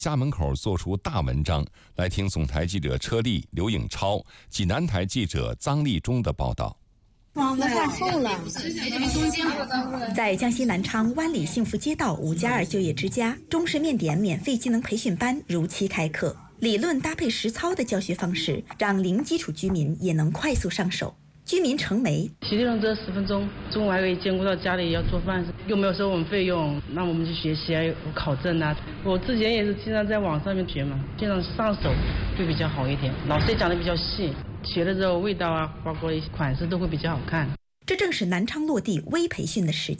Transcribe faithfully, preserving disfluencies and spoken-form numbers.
家门口做出大文章。来听总台记者车丽、刘颖超、济南台记者臧立忠的报道。 网子太厚了。 在江西南昌湾里幸福街道五加二就业之家，中式面点免费技能培训班如期开课，理论搭配实操的教学方式，让零基础居民也能快速上手。居民程梅， 骑电动车十分钟，中午还可以兼顾到家里要做饭，又没有收我们费用，那我们去学习啊，有考证啊。我之前也是经常在网上面学嘛，经常上手会比较好一点。老师也讲的比较细，学了之后味道啊，包括款式都会比较好看。 这正是南昌落地微培训的时机。